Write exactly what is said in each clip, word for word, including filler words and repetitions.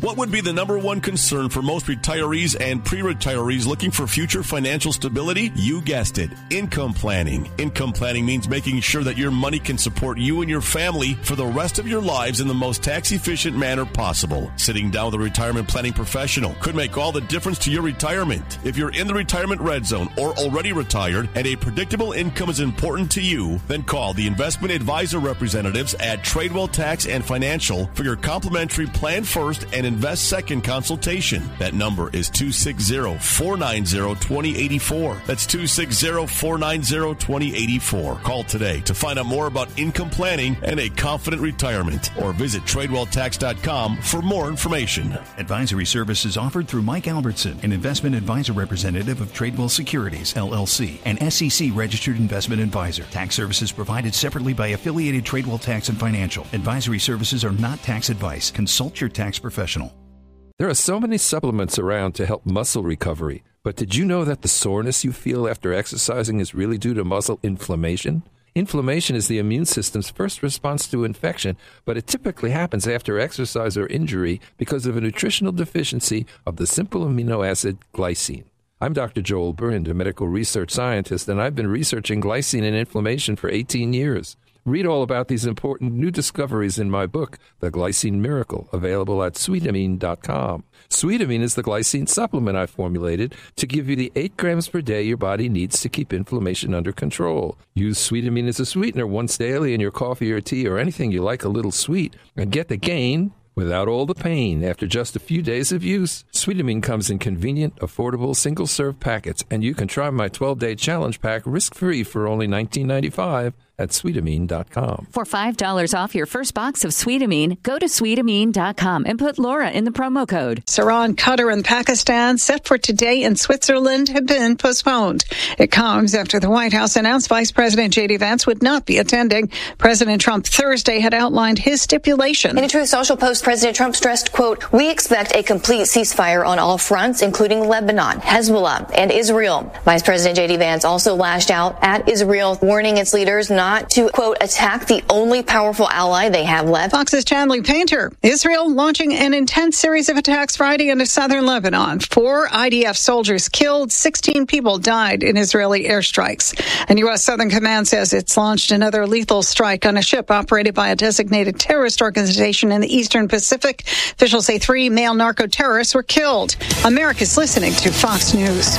What would be the number one concern for most retirees and pre-retirees looking for future financial stability? You guessed it, income planning. Income planning means making sure that your money can support you and your family for the rest of your lives in the most tax-efficient manner possible. Sitting down with a retirement planning professional could make all the difference to your retirement. If you're in the retirement red zone or already retired and a predictable income is important to you, then call the investment advisor representatives at Tradewell Tax and Financial for your complimentary Plan First and Invest Second consultation. That number is two six zero, four nine zero, two zero eight four. That's two six zero, four nine zero, two zero eight four. Call today to find out more about income planning and a confident retirement, or visit tradewell tax dot com for more information. Advisory services offered through Mike Albertson, an investment advisor representative of Tradewell Securities, L L C, an S E C registered investment advisor. Tax services provided separately by affiliated Tradewell Tax and Financial. Advisory services are not tax advice. Consult your tax professional. There are so many supplements around to help muscle recovery, but did you know that the soreness you feel after exercising is really due to muscle inflammation? Inflammation is the immune system's first response to infection, but it typically happens after exercise or injury because of a nutritional deficiency of the simple amino acid glycine. I'm Doctor Joel Brind, a medical research scientist, and I've been researching glycine and inflammation for eighteen years. Read all about these important new discoveries in my book, The Glycine Miracle, available at sweetamine dot com. Sweetamine is the glycine supplement I formulated to give you the eight grams per day your body needs to keep inflammation under control. Use Sweetamine as a sweetener once daily in your coffee or tea or anything you like a little sweet, and get the gain without all the pain after just a few days of use. Sweetamine comes in convenient, affordable, single-serve packets, and you can try my twelve-day challenge pack risk-free for only nineteen ninety-five at sweetamine dot com. For five dollars off your first box of Sweetamine, go to sweetamine dot com and put Laura in the promo code. Iran, Qatar, and Pakistan set for today in Switzerland have been postponed. It comes after the White House announced Vice President J D Vance would not be attending. President Trump Thursday had outlined his stipulation. In a Truth Social post, President Trump stressed, quote, "We expect a complete ceasefire on all fronts, including Lebanon, Hezbollah, and Israel." Vice President J D Vance also lashed out at Israel, warning its leaders not Not to, quote, attack the only powerful ally they have left. Fox's Chandler Painter. Israel launching an intense series of attacks Friday into southern Lebanon. Four I D F soldiers killed, sixteen people died in Israeli airstrikes. And U S Southern Command says it's launched another lethal strike on a ship operated by a designated terrorist organization in the Eastern Pacific. Officials say three male narco-terrorists were killed. America's listening to Fox News.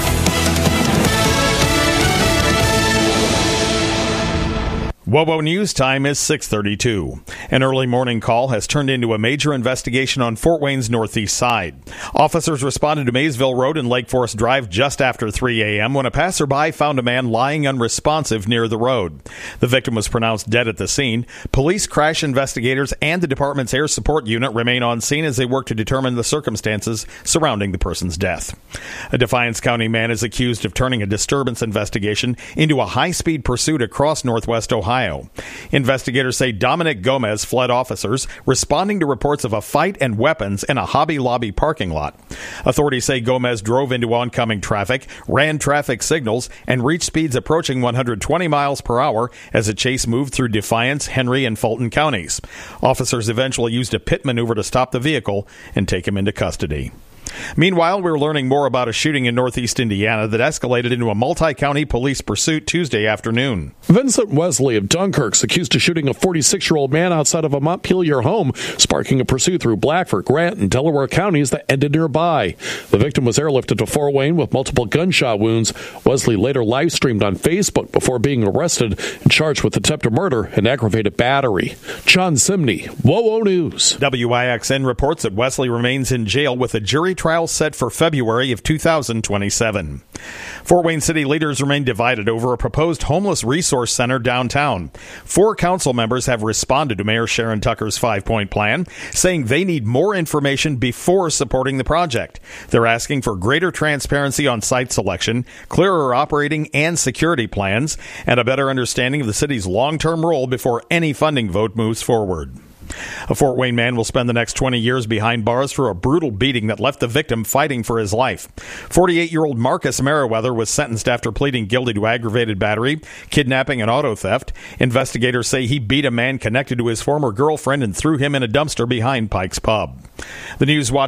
WOWO News time is six thirty-two. An early morning call has turned into a major investigation on Fort Wayne's northeast side. Officers responded to Maysville Road and Lake Forest Drive just after three a.m. when a passerby found a man lying unresponsive near the road. The victim was pronounced dead at the scene. Police, crash investigators, and the department's air support unit remain on scene as they work to determine the circumstances surrounding the person's death. A Defiance County man is accused of turning a disturbance investigation into a high-speed pursuit across northwest Ohio. Investigators say Dominic Gomez fled officers, responding to reports of a fight and weapons in a Hobby Lobby parking lot. Authorities say Gomez drove into oncoming traffic, ran traffic signals, and reached speeds approaching one hundred twenty miles per hour as the chase moved through Defiance, Henry, and Fulton counties. Officers eventually used a pit maneuver to stop the vehicle and take him into custody. Meanwhile, we're learning more about a shooting in northeast Indiana that escalated into a multi-county police pursuit Tuesday afternoon. Vincent Wesley of Dunkirk's accused of shooting a forty-six-year-old man outside of a Montpelier home, sparking a pursuit through Blackford, Grant, and Delaware counties that ended nearby. The victim was airlifted to Fort Wayne with multiple gunshot wounds. Wesley later live-streamed on Facebook before being arrested and charged with attempted murder and aggravated battery. John Simney, WOWO News. W I X N reports that Wesley remains in jail with a jury trial set for February of two thousand twenty-seven. Fort Wayne city leaders remain divided over a proposed homeless resource center downtown. Four council members have responded to Mayor Sharon Tucker's five-point plan, saying they need more information before supporting the project. They're asking for greater transparency on site selection, clearer operating and security plans, and a better understanding of the city's long-term role before any funding vote moves forward. A Fort Wayne man will spend the next twenty years behind bars for a brutal beating that left the victim fighting for his life. forty-eight-year-old Marcus Merriweather was sentenced after pleading guilty to aggravated battery, kidnapping, and auto theft. Investigators say he beat a man connected to his former girlfriend and threw him in a dumpster behind Pike's Pub. The News Watch